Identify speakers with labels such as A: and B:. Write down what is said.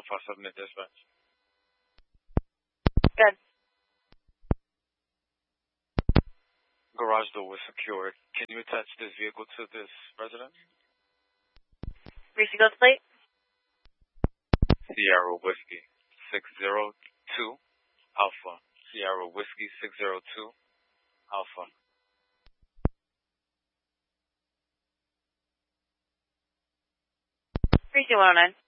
A: Alpha 7 at dispatch.
B: Good.
A: Garage door was secured. Can you attach this vehicle to this residence?
B: Reseat plate?
A: Sierra Whiskey 602 Alpha. Sierra Whiskey 602 Alpha.
B: Reseat 109.